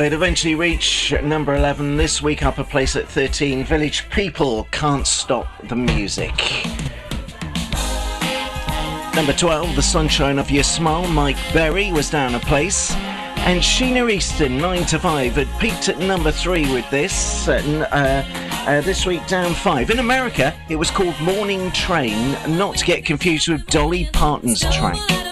They'd eventually reach number 11 this week, up a place at 13. Village People, Can't Stop the Music. Number 12, The Sunshine of Your Smile, Mike Berry was down a place. And Sheena Easton, 9 to 5, had peaked at number 3 with this. This week down 5. In America, it was called Morning Train, not to get confused with Dolly Parton's track.